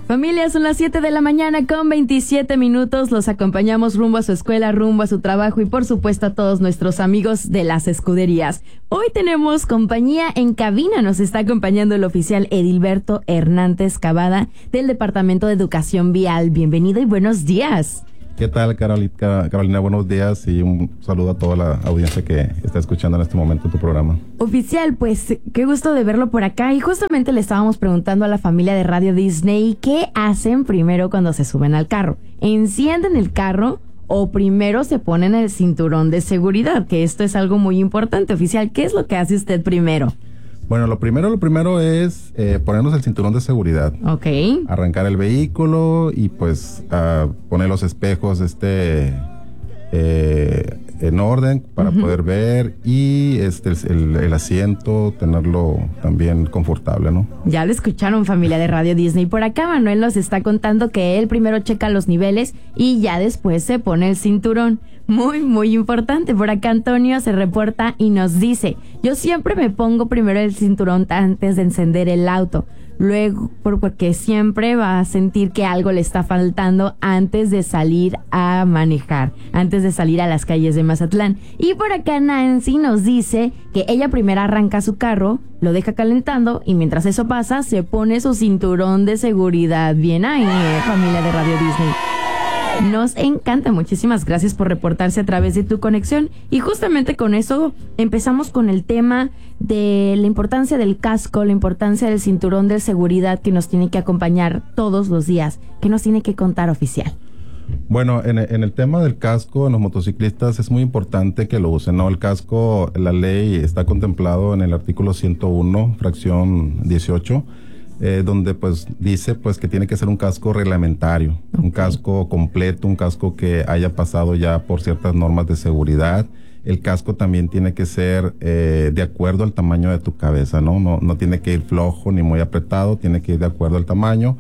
Familia, son las 7 de la mañana con 27 minutos. Los acompañamos rumbo a su escuela, rumbo a su trabajo y por supuesto a todos nuestros amigos de las escuderías. Hoy tenemos compañía en cabina. Nos está acompañando el oficial Edilberto Hernández Cavada del Departamento de Educación Vial. Bienvenido y buenos días. ¿Qué tal, Carolina? Buenos días y un saludo a toda la audiencia que está escuchando en este momento tu programa. Oficial, pues qué gusto de verlo por acá. Y justamente le estábamos preguntando a la familia de Radio Disney qué hacen primero cuando se suben al carro. ¿Encienden el carro o primero se ponen el cinturón de seguridad? Que esto es algo muy importante, oficial. ¿Qué es lo que hace usted primero? Bueno, lo primero es ponernos el cinturón de seguridad. Ok. Arrancar el vehículo y pues poner los espejos en orden para poder ver y el asiento tenerlo también confortable, ¿no? Ya lo escucharon, familia de Radio Disney. Por acá Manuel nos está contando que él primero checa los niveles y ya después se pone el cinturón. Muy, muy importante. Por acá Antonio se reporta y nos dice: yo siempre me pongo primero el cinturón antes de encender el auto. Luego, porque siempre va a sentir que algo le está faltando antes de salir a manejar, antes de salir a las calles de Mazatlán. Y por acá Nancy nos dice que ella primero arranca su carro, lo deja calentando y mientras eso pasa, se pone su cinturón de seguridad. Bien ahí, familia de Radio Disney. Nos encanta, muchísimas gracias por reportarse a través de tu conexión. Y justamente con eso empezamos con el tema de la importancia del casco, la importancia del cinturón de seguridad que nos tiene que acompañar todos los días. ¿Qué nos tiene que contar, oficial? Bueno, en el tema del casco en los motociclistas es muy importante que lo usen, ¿no? El casco, la ley está contemplado en el artículo 101, fracción 18, donde pues dice pues que tiene que ser un casco reglamentario, okay. Un casco completo, un casco que haya pasado ya por ciertas normas de seguridad. El casco también tiene que ser de acuerdo al tamaño de tu cabeza, ¿no? No tiene que ir flojo ni muy apretado, tiene que ir de acuerdo al tamaño.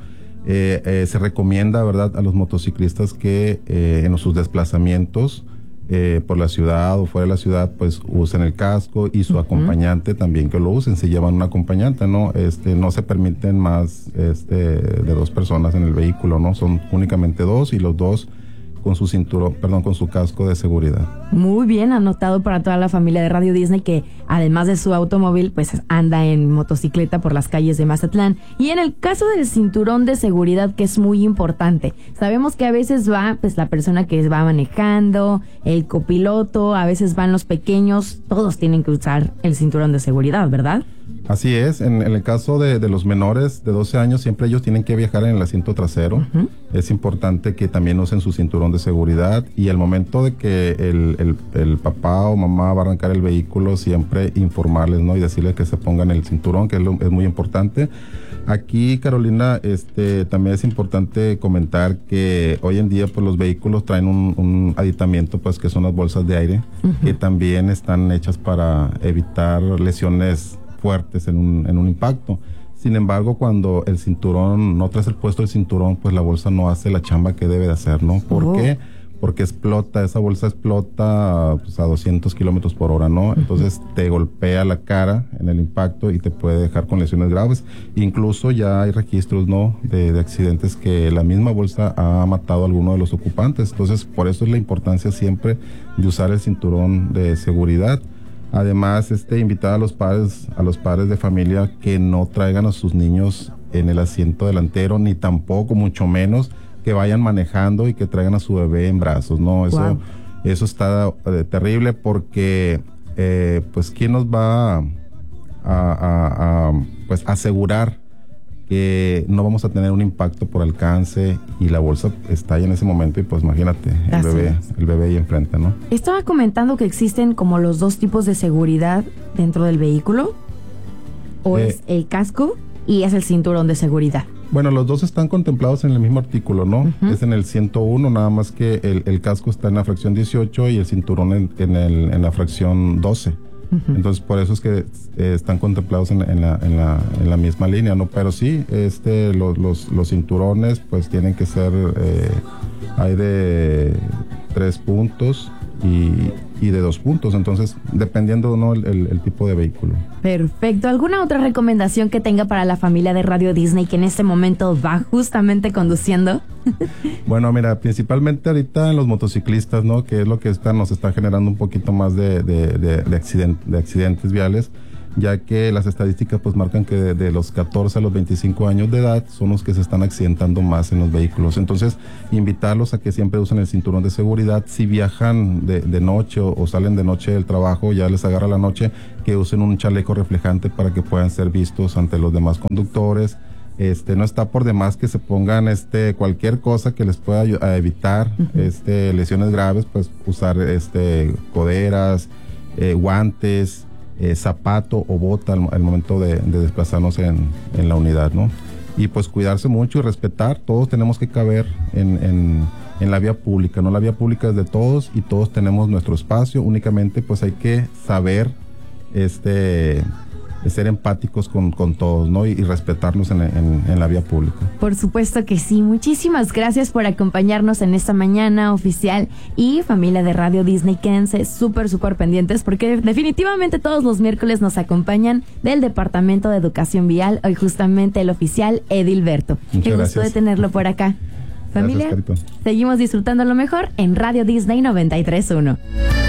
Se recomienda, ¿verdad?, a los motociclistas que en sus desplazamientos por la ciudad o fuera de la ciudad, pues usen el casco y su acompañante también que lo usen. Si llevan un acompañante, ¿no? No se permiten más de 2 personas en el vehículo, ¿no? Son únicamente 2 y los 2 con su cinturón, con su casco de seguridad. Muy bien anotado para toda la familia de Radio Disney que además de su automóvil, pues anda en motocicleta por las calles de Mazatlán. Y en el caso del cinturón de seguridad, que es muy importante, sabemos que a veces va pues la persona que va manejando, el copiloto, a veces van los pequeños, todos tienen que usar el cinturón de seguridad, ¿verdad? Así es, en el caso de los menores de 12 años, siempre ellos tienen que viajar en el asiento trasero. Es importante que también usen su cinturón de seguridad y al momento de que el papá o mamá va a arrancar el vehículo, siempre informarles, ¿no? Y decirles que se pongan el cinturón, que es muy importante. Aquí, Carolina, también es importante comentar que hoy en día pues los vehículos traen un aditamiento pues que son las bolsas de aire, que también están hechas para evitar lesiones fuertes en un impacto. Sin embargo, cuando el cinturón, no traes el puesto del cinturón, pues la bolsa no hace la chamba que debe de hacer, ¿no? ¿Por qué? Porque esa bolsa explota pues, a 200 kilómetros por hora, ¿no? Entonces te golpea la cara en el impacto y te puede dejar con lesiones graves. Incluso ya hay registros, ¿no? De accidentes que la misma bolsa ha matado a alguno de los ocupantes. Entonces, por eso es la importancia siempre de usar el cinturón de seguridad. Además, invitar a los padres de familia que no traigan a sus niños en el asiento delantero, ni tampoco, mucho menos, que vayan manejando y que traigan a su bebé en brazos, ¿no? Eso está terrible porque, pues, ¿quién nos va a pues, asegurar que no vamos a tener un impacto por alcance y la bolsa está ahí en ese momento y pues imagínate el bebé ahí enfrente, ¿no? Estaba comentando que existen como los 2 tipos de seguridad dentro del vehículo, o es el casco y es el cinturón de seguridad. Bueno, los 2 están contemplados en el mismo artículo, ¿no? Es en el 101, nada más que el casco está en la fracción 18 y el cinturón en la fracción 12. Entonces por eso es que están contemplados en la misma línea, ¿no? Pero sí, los cinturones pues tienen que ser hay de 3 puntos y de 2 puntos, entonces dependiendo, ¿no?, el tipo de vehículo. Perfecto. ¿Alguna otra recomendación que tenga para la familia de Radio Disney que en este momento va justamente conduciendo? Bueno, mira, principalmente ahorita en los motociclistas, ¿no?, que es lo que nos está generando un poquito más de accidentes viales, ya que las estadísticas pues marcan que de los 14 a los 25 años de edad son los que se están accidentando más en los vehículos. Entonces, invitarlos a que siempre usen el cinturón de seguridad. Si viajan de noche o salen de noche del trabajo, ya les agarra la noche, que usen un chaleco reflejante para que puedan ser vistos ante los demás conductores. No está por demás que se pongan cualquier cosa que les pueda evitar lesiones graves, pues usar coderas, guantes, zapato o bota al momento de desplazarnos en la unidad, ¿no? Y pues cuidarse mucho y respetar. Todos tenemos que caber en la vía pública, ¿no? La vía pública es de todos y todos tenemos nuestro espacio. Únicamente pues hay que saber ser empáticos con todos, ¿no? Y respetarnos en la vía pública. Por supuesto que sí. Muchísimas gracias por acompañarnos en esta mañana, oficial y familia de Radio Disney. Quédense súper pendientes porque definitivamente todos los miércoles nos acompañan del Departamento de Educación Vial, hoy justamente el oficial Edilberto. Qué gusto de tenerlo por acá. Familia, Gracias, Carito. Seguimos disfrutando lo mejor en Radio Disney 93.1.